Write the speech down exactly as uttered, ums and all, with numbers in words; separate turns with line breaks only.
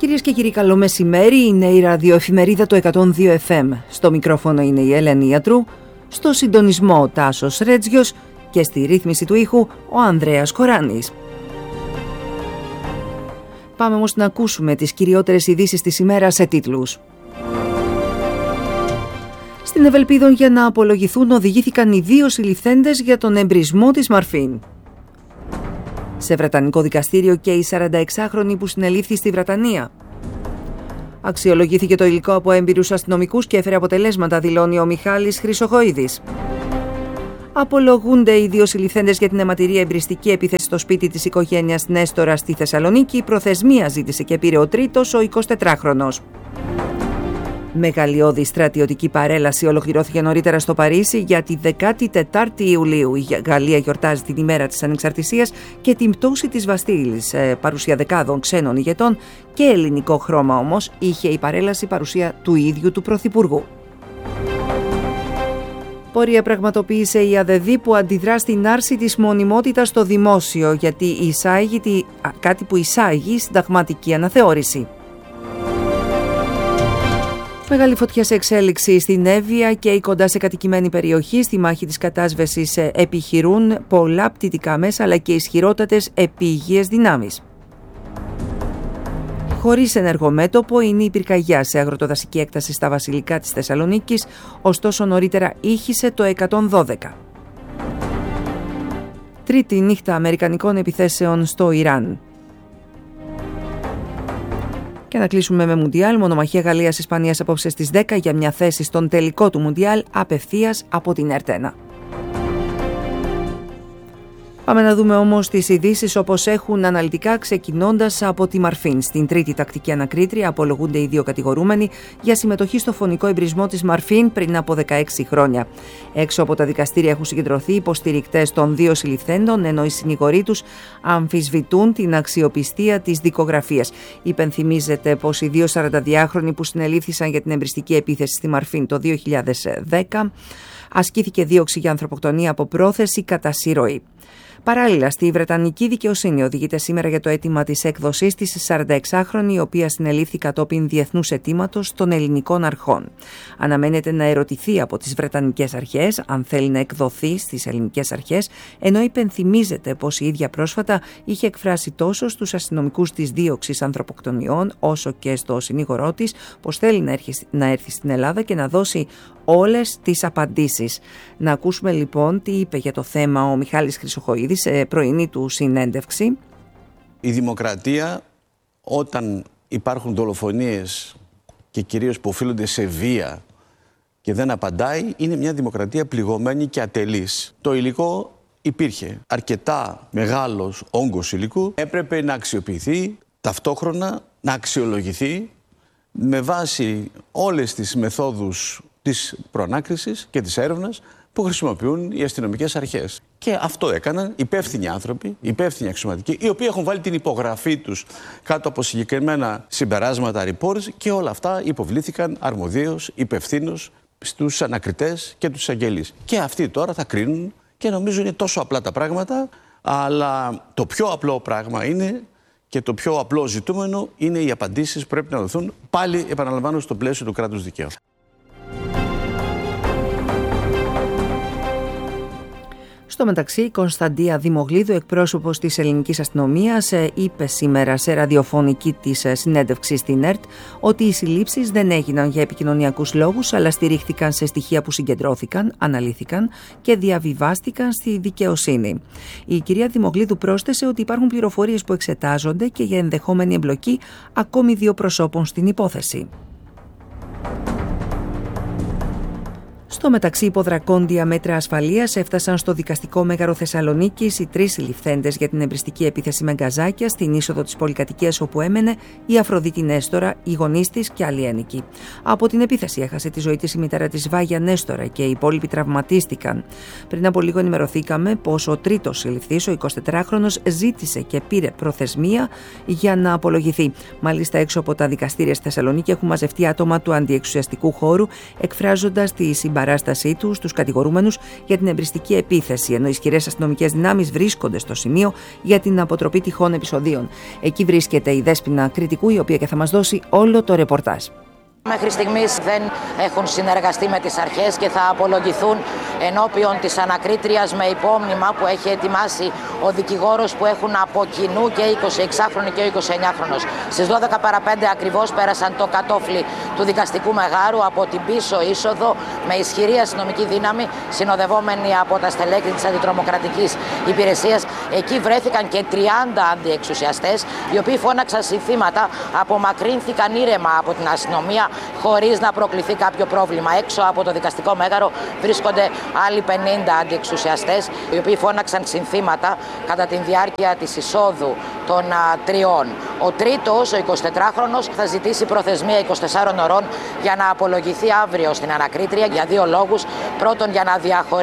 Κυρίες και κύριοι, καλό μεσημέρι. Είναι η ραδιοεφημερίδα του εκατόν δύο εφ εμ. Στο μικρόφωνο είναι η Έλενη Ιατρού, στο συντονισμό ο Τάσος Ρέτζιος και στη ρύθμιση του ήχου ο Ανδρέας Κοράνης. Πάμε όμως να ακούσουμε τις κυριότερες ειδήσεις της ημέρας σε τίτλους. Στην Ευελπίδων για να απολογηθούν οδηγήθηκαν οι δύο συλληφθέντες για τον εμπρισμό της Μαρφίν. Σε βρετανικό δικαστήριο και η σαρανταεξάχρονη που συνελήφθη στη Βρετανία. Αξιολογήθηκε το υλικό από έμπειρους αστυνομικούς και έφερε αποτελέσματα, δηλώνει ο Μιχάλης Χρυσοχοΐδης. Απολογούνται οι δύο συλληφθέντες για την αιματηρή εμπριστική επίθεση στο σπίτι της οικογένειας Νέστορα στη Θεσσαλονίκη. Η προθεσμία ζήτησε και πήρε ο τρίτος, ο εικοσιτετράχρονος. Μεγαλειώδη στρατιωτική παρέλαση ολοκληρώθηκε νωρίτερα στο Παρίσι για τη δεκάτη τετάρτη Ιουλίου. Η Γαλλία γιορτάζει την ημέρα της Ανεξαρτησίας και την πτώση της Βαστίλης. Παρουσία δεκάδων ξένων ηγετών και ελληνικό χρώμα όμως είχε η παρέλαση παρουσία του ίδιου του Πρωθυπουργού. Πορεία πραγματοποίησε η ΑΔΕΔ που αντιδρά στην άρση της μονιμότητας στο δημόσιο, γιατί εισάγει τη, κάτι που εισάγει συνταγματική αναθεώρηση. Μεγάλη φωτιά σε εξέλιξη στην Εύβοια και η κοντά σε κατοικημένη περιοχή. Στη μάχη της κατάσβεσης επιχειρούν πολλά πτυτικά μέσα αλλά και ισχυρότατες επίγειες δυνάμεις. Χωρίς ενεργομέτωπο είναι η πυρκαγιά σε αγροτοδασική έκταση στα Βασιλικά της Θεσσαλονίκης, ωστόσο νωρίτερα ήχησε το εκατόν δώδεκα. Τρίτη νύχτα αμερικανικών επιθέσεων στο Ιράν. Και να κλείσουμε με Μουντιάλ. Μονομαχία Γαλλίας-Ισπανίας απόψε στις δέκα για μια θέση στον τελικό του Μουντιάλ απευθείας από την Ερτ ένα. Πάμε να δούμε όμως τις ειδήσεις όπως έχουν αναλυτικά, ξεκινώντας από τη Μαρφίν. Στην τρίτη τακτική ανακρίτρια απολογούνται οι δύο κατηγορούμενοι για συμμετοχή στο φωνικό εμπρισμό της Μαρφίν πριν από δεκαέξι χρόνια. Έξω από τα δικαστήρια έχουν συγκεντρωθεί υποστηρικτές των δύο συλληφθέντων, ενώ οι συνηγοροί τους αμφισβητούν την αξιοπιστία της δικογραφίας. Υπενθυμίζεται πως οι δύο σαρανταδυάχρονοι που συνελήφθησαν για την εμπριστική επίθεση στη Μαρφίν το δύο χιλιάδες δέκα ασκήθηκε δίωξη για ανθρωποκτονία από πρόθεση κατά συρροή. Παράλληλα, στη Βρετανική δικαιοσύνη οδηγείται σήμερα για το αίτημα της έκδοσης της σαρανταεξάχρονη, η οποία συνελήφθη κατόπιν διεθνούς αιτήματος των ελληνικών αρχών. Αναμένεται να ερωτηθεί από τις Βρετανικές αρχές αν θέλει να εκδοθεί στις ελληνικές αρχές, ενώ υπενθυμίζεται πως η ίδια πρόσφατα είχε εκφράσει τόσο στους αστυνομικούς της δίωξης ανθρωποκτονιών, όσο και στο συνήγορό της πως θέλει να έρθει, να έρθει στην Ελλάδα και να δώσει όλες τις απαντήσεις. Να ακούσουμε λοιπόν τι είπε για το θέμα ο Μιχάλης Χρυσοχοΐδης σε πρωινή του συνέντευξη.
Η δημοκρατία, όταν υπάρχουν δολοφονίες και κυρίως που οφείλονται σε βία και δεν απαντάει, είναι μια δημοκρατία πληγωμένη και ατελής. Το υλικό υπήρχε. Αρκετά μεγάλος όγκος υλικού έπρεπε να αξιοποιηθεί, ταυτόχρονα να αξιολογηθεί με βάση όλες τις μεθόδους της προανάκρισης και της έρευνας που χρησιμοποιούν οι αστυνομικές αρχές. Και αυτό έκαναν υπεύθυνοι άνθρωποι, υπεύθυνοι αξιωματικοί, οι οποίοι έχουν βάλει την υπογραφή τους κάτω από συγκεκριμένα συμπεράσματα, reports, και όλα αυτά υποβλήθηκαν αρμοδίως, υπευθύνως στους ανακριτές και τους εισαγγελείς. Και αυτοί τώρα θα κρίνουν, και νομίζω είναι τόσο απλά τα πράγματα, αλλά το πιο απλό πράγμα είναι και το πιο απλό ζητούμενο είναι οι απαντήσεις που πρέπει να δοθούν, πάλι επαναλαμβάνω, στο πλαίσιο του κράτους δικαίου.
Στο μεταξύ, η Κωνσταντία Δημογλίδου, εκπρόσωπος της ελληνικής αστυνομίας, είπε σήμερα σε ραδιοφωνική της συνέντευξη στην ΕΡΤ ότι οι συλλήψεις δεν έγιναν για επικοινωνιακούς λόγους, αλλά στηρίχθηκαν σε στοιχεία που συγκεντρώθηκαν, αναλύθηκαν και διαβιβάστηκαν στη δικαιοσύνη. Η κυρία Δημογλίδου πρόσθεσε ότι υπάρχουν πληροφορίες που εξετάζονται και για ενδεχόμενη εμπλοκή ακόμη δύο προσώπων στην υπόθεση. Στο μεταξύ, υποδρακόντια μέτρα ασφαλείας έφτασαν στο δικαστικό μέγαρο Θεσσαλονίκης οι τρεις συλληφθέντες για την εμπριστική επίθεση με γκαζάκια στην είσοδο της πολυκατοικίας όπου έμενε η Αφροδίτη Νέστορα, οι γονείς της και άλλοι ένοικοι. Από την επίθεση έχασε τη ζωή της η μητέρα της Βάγια Νέστορα και οι υπόλοιποι τραυματίστηκαν. Πριν από λίγο ενημερωθήκαμε πως ο τρίτος συλληφθής, ο εικοσιτετράχρονος, ζήτησε και πήρε προθεσμία για να απολογηθεί. Μάλιστα, έξω από τα δικαστήρια στη Θεσσαλονίκη έχουν μαζευτεί άτομα του αντιεξουσιαστικού χώρου, εκφράζοντας τη συμπαράσταση παράστασή του στους κατηγορούμενους για την εμπριστική επίθεση, ενώ ισχυρές αστυνομικές δυνάμεις βρίσκονται στο σημείο για την αποτροπή τυχόν επεισοδίων. Εκεί βρίσκεται η Δέσποινα Κρητικού, η οποία και θα μας δώσει όλο το ρεπορτάζ.
Μέχρι στιγμής δεν έχουν συνεργαστεί με τις αρχές και θα απολογηθούν ενώπιον της ανακρίτριας με υπόμνημα που έχει ετοιμάσει ο δικηγόρος που έχουν από κοινού και εικοσιεξάχρονη και ο εικοσιεννιάχρονος. Στις δώδεκα παρά πέντε ακριβώς πέρασαν το κατόφλι του δικαστικού μεγάρου από την πίσω είσοδο με ισχυρή αστυνομική δύναμη συνοδευόμενη από τα στελέχη της αντιτρομοκρατικής υπηρεσίας. Εκεί βρέθηκαν και τριάντα αντιεξουσιαστές, οι οποίοι φώναξαν συνθήματα, απομακρύνθηκαν ήρεμα από την αστυνομία χωρίς να προκληθεί κάποιο πρόβλημα. Έξω από το δικαστικό μέγαρο βρίσκονται άλλοι πενήντα αντιεξουσιαστές, οι οποίοι φώναξαν συνθήματα κατά τη διάρκεια της εισόδου των α, τριών. Ο τρίτος, ο εικοσιτετράχρονος, θα ζητήσει προθεσμία εικοσιτεσσάρων ωρών για να απολογηθεί αύριο στην ανακρίτρια για δύο λόγους. Πρώτον, για να διαχωρίσει